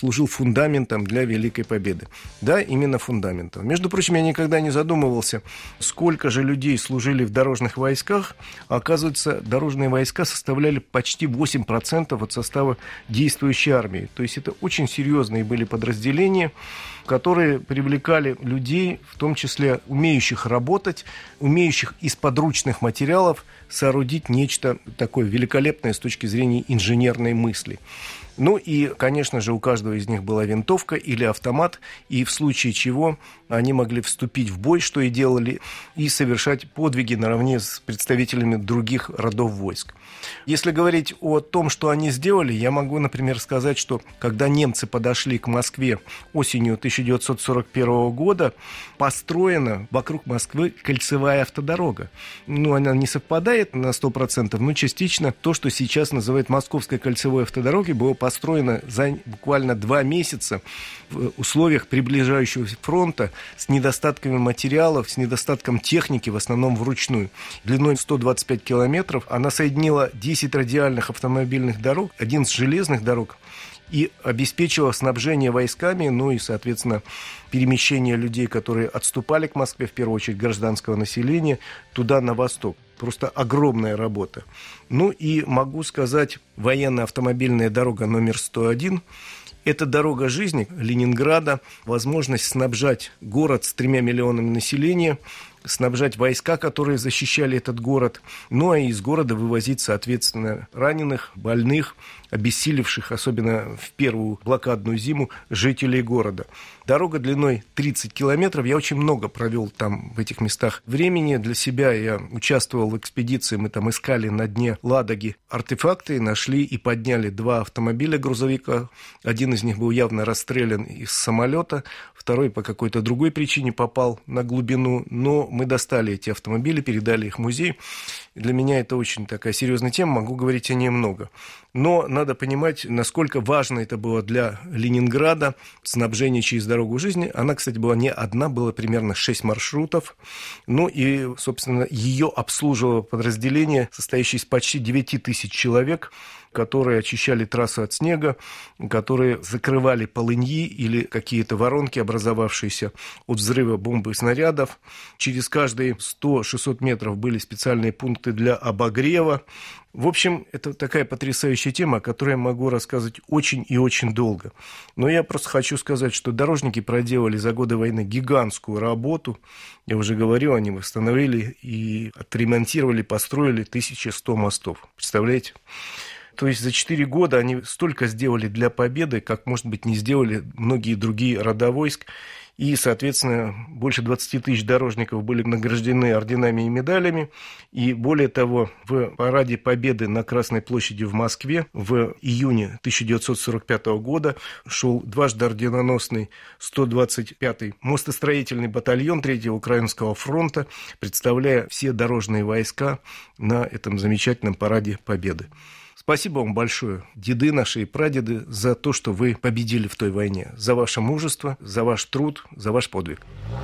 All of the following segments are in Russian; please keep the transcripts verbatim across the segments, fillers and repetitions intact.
служил фундаментом для Великой Победы. Да, именно фундаментом. Между прочим, я никогда не задумывался, сколько же людей служили в дорожных войсках. Оказывается, дорожные войска составляли почти восемь процентов от состава действующей армии. То есть это очень серьезные были подразделения, которые привлекали людей, в том числе умеющих работать, умеющих из подручных материалов соорудить нечто такое великолепное с точки зрения инженерной мысли. Ну и, конечно же, у каждого из них была винтовка или автомат, и в случае чего они могли вступить в бой, что и делали, и совершать подвиги наравне с представителями других родов войск. Если говорить о том, что они сделали, я могу, например, сказать, что когда немцы подошли к Москве осенью тысяча девятьсот сорок первого года, построена вокруг Москвы кольцевая автодорога. Ну, она не совпадает на сто процентов, но частично то, что сейчас называют Московской кольцевой автодорогой, было построено за буквально два месяца в условиях приближающегося фронта с недостатками материалов, с недостатком техники, в основном вручную. Длиной сто двадцать пять километров она соединила десять радиальных автомобильных дорог, одиннадцать железных дорог и обеспечила снабжение войсками, ну и, соответственно, перемещение людей, которые отступали к Москве, в первую очередь гражданского населения, туда на восток. Просто огромная работа. Ну и могу сказать, военная автомобильная дорога номер сто один – это дорога жизни Ленинграда, возможность снабжать город с тремя миллионами населения, снабжать войска, которые защищали этот город, ну а из города вывозить, соответственно, раненых, больных, обессилевших, особенно в первую блокадную зиму, жителей города. Дорога длиной тридцать километров. Я очень много провел там в этих местах времени. Для себя я участвовал в экспедиции. Мы там искали на дне Ладоги артефакты, нашли и подняли два автомобиля грузовика. Один из них был явно расстрелян из самолета, второй по какой-то другой причине попал на глубину. Но мы достали эти автомобили, передали их в музей. Для меня это очень такая серьезная тема, могу говорить о ней много. Но надо понимать, насколько важно это было для Ленинграда, снабжение через дорогу жизни. Она, кстати, была не одна, было примерно шесть маршрутов. Ну и, собственно, ее обслуживало подразделение, состоящее из почти девять тысяч человек, которые очищали трассу от снега, которые закрывали полыньи или какие-то воронки, образовавшиеся от взрыва бомб и снарядов. Через каждые сто-шестьсот метров были специальные пункты для обогрева. В общем, это такая потрясающая тема, о которой я могу рассказывать очень и очень долго. Но я просто хочу сказать, что дорожники проделали за годы войны гигантскую работу. Я уже говорил, они восстановили и отремонтировали, построили тысячу сто мостов. Представляете? То есть за четыре года они столько сделали для победы, как, может быть, не сделали многие другие рода войск. И, соответственно, больше двадцать тысяч дорожников были награждены орденами и медалями. И, более того, в параде Победы на Красной площади в Москве в июне тысяча девятьсот сорок пятого года шел дважды орденоносный сто двадцать пятый мостостроительный батальон третьего Украинского фронта, представляя все дорожные войска на этом замечательном параде Победы. Спасибо вам большое, деды наши и прадеды, за то, что вы победили в той войне, за ваше мужество, за ваш труд, за ваш подвиг.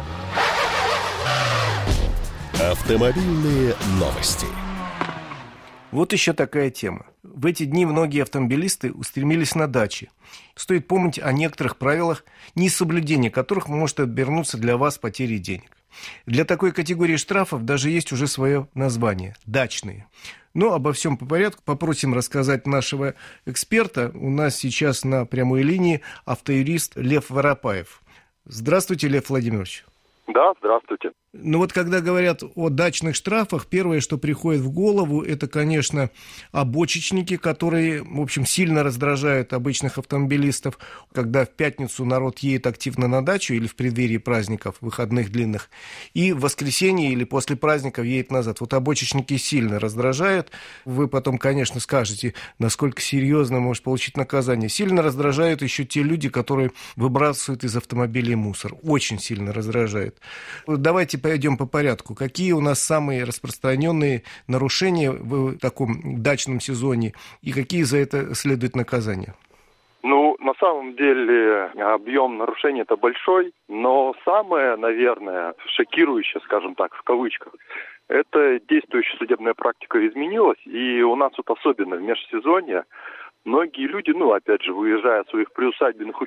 Автомобильные новости. Вот еще такая тема. В эти дни многие автомобилисты устремились на дачи. Стоит помнить о некоторых правилах, несоблюдение которых может обернуться для вас потерей денег. Для такой категории штрафов даже есть уже свое название – дачные. Но обо всем по порядку попросим рассказать нашего эксперта. У нас сейчас на прямой линии автоюрист Лев Воропаев. Здравствуйте, Лев Владимирович. Да, здравствуйте. Ну вот когда говорят о дачных штрафах, первое, что приходит в голову, это, конечно, обочечники, которые, в общем, сильно раздражают обычных автомобилистов, когда в пятницу народ едет активно на дачу или в преддверии праздников, выходных длинных, и в воскресенье или после праздников едет назад. Вот обочечники сильно раздражают. Вы потом, конечно, скажете, насколько серьезно может получить наказание. Сильно раздражают еще те люди, которые выбрасывают из автомобилей мусор. Очень сильно раздражают. Давайте пойдем по порядку. Какие у нас самые распространенные нарушения в таком дачном сезоне и какие за это следует наказания? Ну, на самом деле объем нарушений это большой, но самое, наверное, шокирующее, скажем так, в кавычках, это действующая судебная практика изменилась, и у нас вот особенно в межсезонье многие люди, ну, опять же, выезжая от своих приусадебных